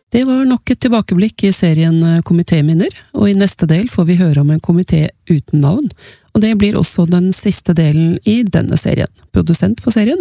Det var nok et tilbakeblikk i serien Komitéminner, og i neste del får vi høre om en komité uten navn, og det blir også den siste delen i denne serien. Produsent for serien